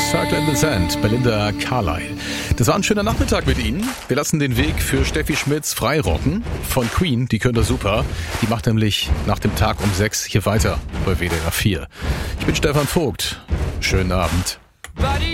Circle in the Sand, Belinda Carlisle. Das war ein schöner Nachmittag mit Ihnen. Wir lassen den Weg für Steffi Schmitz freirocken von Queen. Die können das super. Die macht nämlich nach dem Tag um 6 hier weiter bei WDR 4. Ich bin Stefan Vogt. Schönen Abend.